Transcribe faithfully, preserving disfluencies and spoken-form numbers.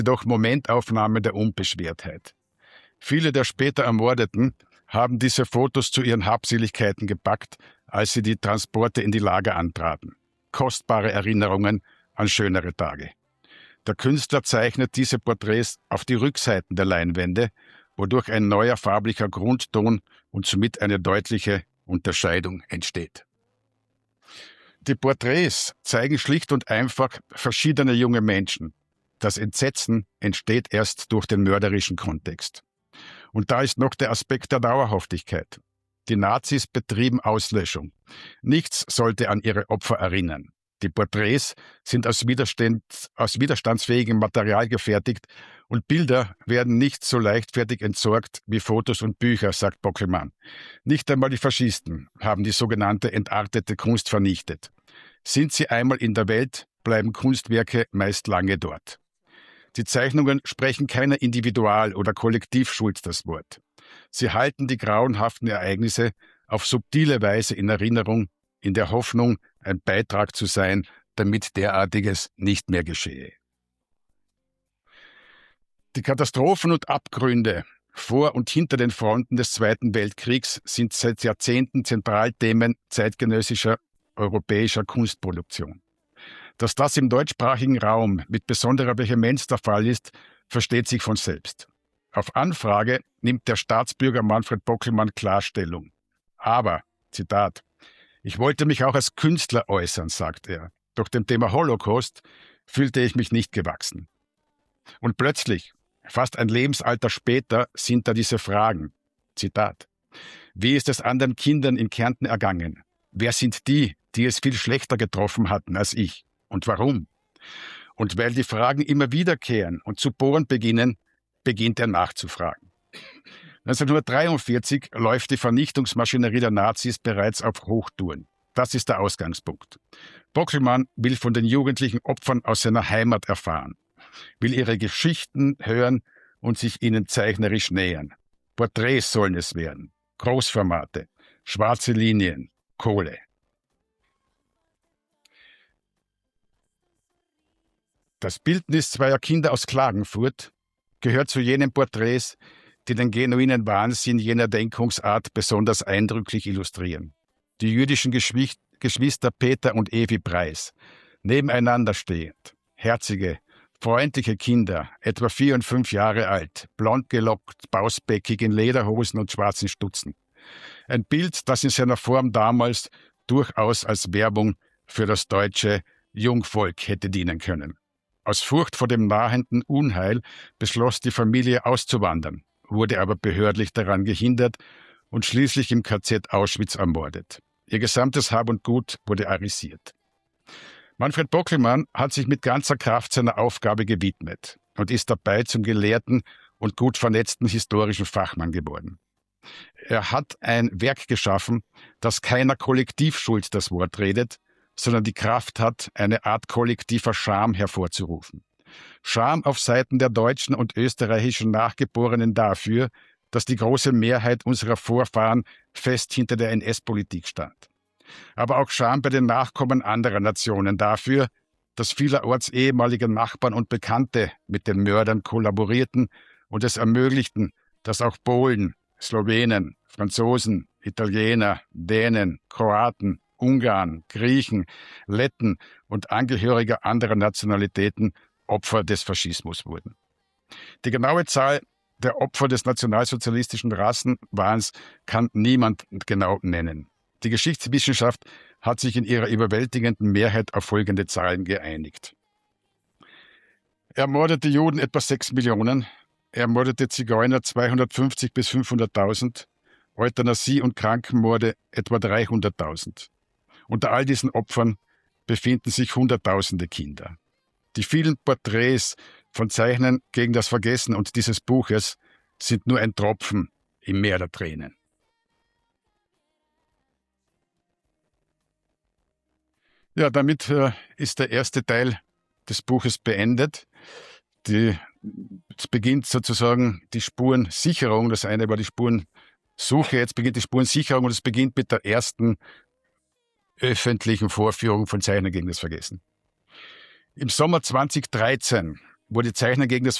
jedoch Momentaufnahmen der Unbeschwertheit. Viele der später Ermordeten haben diese Fotos zu ihren Habseligkeiten gepackt, als sie die Transporte in die Lager antraten. Kostbare Erinnerungen an schönere Tage. Der Künstler zeichnet diese Porträts auf die Rückseiten der Leinwände, wodurch ein neuer farblicher Grundton und somit eine deutliche Unterscheidung entsteht. Die Porträts zeigen schlicht und einfach verschiedene junge Menschen. Das Entsetzen entsteht erst durch den mörderischen Kontext. Und da ist noch der Aspekt der Dauerhaftigkeit. Die Nazis betrieben Auslöschung. Nichts sollte an ihre Opfer erinnern. Die Porträts sind aus, Widerstand, aus widerstandsfähigem Material gefertigt und Bilder werden nicht so leichtfertig entsorgt wie Fotos und Bücher, sagt Bockelmann. Nicht einmal die Faschisten haben die sogenannte entartete Kunst vernichtet. Sind sie einmal in der Welt, bleiben Kunstwerke meist lange dort. Die Zeichnungen sprechen keiner Individual- oder Kollektivschuld das Wort. Sie halten die grauenhaften Ereignisse auf subtile Weise in Erinnerung, in der Hoffnung, ein Beitrag zu sein, damit derartiges nicht mehr geschehe. Die Katastrophen und Abgründe vor und hinter den Fronten des Zweiten Weltkriegs sind seit Jahrzehnten Zentralthemen zeitgenössischer europäischer Kunstproduktion. Dass das im deutschsprachigen Raum mit besonderer Vehemenz der Fall ist, versteht sich von selbst. Auf Anfrage nimmt der Staatsbürger Manfred Bockelmann Klarstellung. Aber, Zitat, ich wollte mich auch als Künstler äußern, sagt er. Doch dem Thema Holocaust fühlte ich mich nicht gewachsen. Und plötzlich, fast ein Lebensalter später, sind da diese Fragen. Zitat. Wie ist es anderen Kindern in Kärnten ergangen? Wer sind die, die es viel schlechter getroffen hatten als ich? Und warum? Und weil die Fragen immer wiederkehren und zu bohren beginnen, beginnt er nachzufragen. neunzehnhundertdreiundvierzig läuft die Vernichtungsmaschinerie der Nazis bereits auf Hochtouren. Das ist der Ausgangspunkt. Bockelmann will von den jugendlichen Opfern aus seiner Heimat erfahren, will ihre Geschichten hören und sich ihnen zeichnerisch nähern. Porträts sollen es werden, Großformate, schwarze Linien, Kohle. Das Bildnis zweier Kinder aus Klagenfurt gehört zu jenen Porträts, die den genuinen Wahnsinn jener Denkungsart besonders eindrücklich illustrieren. Die jüdischen Geschwicht- Geschwister Peter und Evi Preis, nebeneinander stehend, herzige, freundliche Kinder, etwa vier und fünf Jahre alt, blond gelockt, bausbäckig in Lederhosen und schwarzen Stutzen. Ein Bild, das in seiner Form damals durchaus als Werbung für das deutsche Jungvolk hätte dienen können. Aus Furcht vor dem nahenden Unheil beschloss die Familie auszuwandern, wurde aber behördlich daran gehindert und schließlich im K Z Auschwitz ermordet. Ihr gesamtes Hab und Gut wurde arisiert. Manfred Bockelmann hat sich mit ganzer Kraft seiner Aufgabe gewidmet und ist dabei zum gelehrten und gut vernetzten historischen Fachmann geworden. Er hat ein Werk geschaffen, das keiner Kollektivschuld das Wort redet, sondern die Kraft hat, eine Art kollektiver Scham hervorzurufen. Scham auf Seiten der deutschen und österreichischen Nachgeborenen dafür, dass die große Mehrheit unserer Vorfahren fest hinter der N S-Politik stand. Aber auch Scham bei den Nachkommen anderer Nationen dafür, dass vielerorts ehemalige Nachbarn und Bekannte mit den Mördern kollaborierten und es ermöglichten, dass auch Polen, Slowenen, Franzosen, Italiener, Dänen, Kroaten, Ungarn, Griechen, Letten und Angehörige anderer Nationalitäten Opfer des Faschismus wurden. Die genaue Zahl der Opfer des nationalsozialistischen Rassenwahns kann niemand genau nennen. Die Geschichtswissenschaft hat sich in ihrer überwältigenden Mehrheit auf folgende Zahlen geeinigt. Er mordete Juden etwa sechs Millionen, er mordete Zigeuner zweihundertfünfzig bis fünfhunderttausend, Euthanasie- und Krankenmorde etwa dreihunderttausend. Unter all diesen Opfern befinden sich Hunderttausende Kinder. Die vielen Porträts von Zeichnern gegen das Vergessen und dieses Buches sind nur ein Tropfen im Meer der Tränen. Ja, damit äh, ist der erste Teil des Buches beendet. Die, es beginnt sozusagen die Spurensicherung. Das eine war die Spurensuche, jetzt beginnt die Spurensicherung und es beginnt mit der ersten öffentlichen Vorführung von Zeichner gegen das Vergessen. Im Sommer zweitausenddreizehn wurde Zeichner gegen das